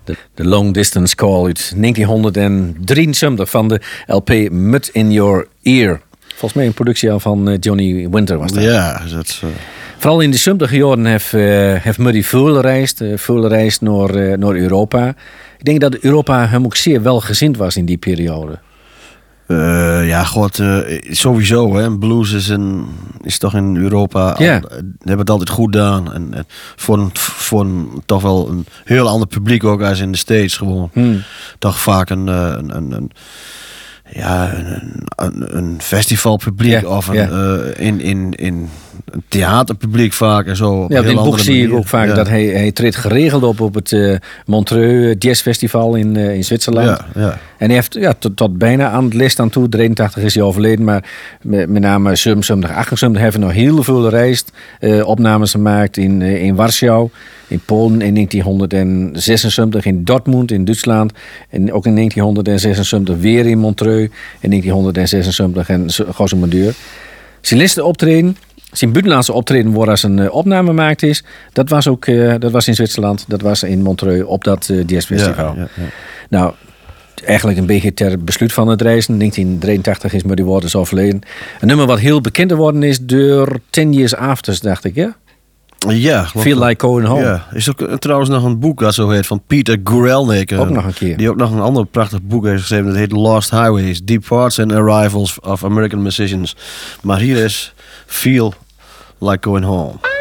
De Long Distance Call uit 1973 van de LP Mud in Your Ear. Volgens mij een productie van Johnny Winter was dat. Ja, dat... Vooral in de 70 jaren heeft Muddy veel reisd naar Europa. Ik denk dat Europa hem ook zeer welgezind was in die periode. Sowieso. Hè. Blues is toch in Europa... hebben het altijd goed gedaan. En voor een toch wel een heel ander publiek ook als in de States gewoon. Toch vaak een festivalpubliek of een theaterpubliek vaak en zo. Ja, in het boek zie ik ook vaak dat hij treedt geregeld op het Montreux Jazz Festival in Zwitserland. Ja. En hij heeft tot bijna aan het list aan toe. 83 is hij overleden, maar met name 77, 78 heeft hij nog heel veel gereisd. Opnames gemaakt in Warschau, in Polen in 1976, in Dortmund in Duitsland. En ook in 1976 weer in Montreux. In 1976 en Gosselmandeur. Zijn laatste optreden, zijn buitenlandse optreden waar als een opname gemaakt is, dat was in Zwitserland, dat was in Montreux op dat jazzfestival. Ja. Nou, eigenlijk een beetje ter besluit van het reizen. 1983 is Muddy Waters overleden. Een nummer wat heel bekend geworden is door 10 Years After, dacht ik, ja? Ja. Feel Like Going Home. Ja. Is ook trouwens nog een boek dat zo heet van Peter Guralnick. Ook nog een keer. Die ook nog een ander prachtig boek heeft geschreven. Dat heet Lost Highways, Departs and Arrivals of American Musicians. Maar hier is Feel Like Going Home.